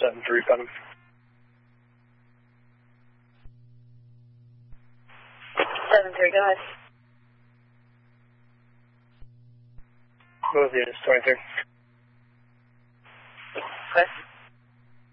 7-3, got him. 7-3, go ahead. Move the units 23. Good.